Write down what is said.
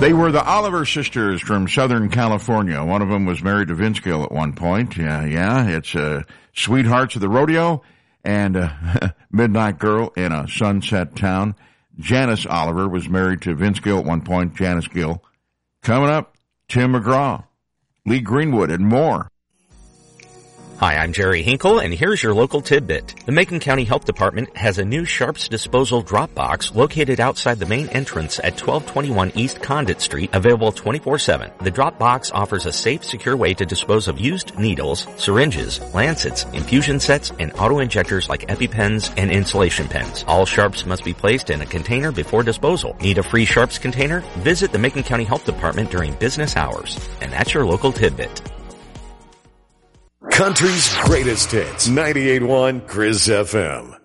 They were the Oliver sisters from Southern California. One of them was married to Vince Gill at one point. Yeah. It's Sweethearts of the Rodeo and Midnight Girl in a Sunset Town. Janice Oliver was married to Vince Gill at one point, Janice Gill. Coming up, Tim McGraw, Lee Greenwood, and more. Hi, I'm Jerry Hinkle, and here's your local tidbit. The Macon County Health Department has a new Sharps Disposal drop box located outside the main entrance at 1221 East Condit Street, available 24/7. The drop box offers a safe, secure way to dispose of used needles, syringes, lancets, infusion sets, and auto-injectors like EpiPens and insulation pens. All Sharps must be placed in a container before disposal. Need a free Sharps container? Visit the Macon County Health Department during business hours. And that's your local tidbit. Country's greatest hits, 98.1 Grizz FM.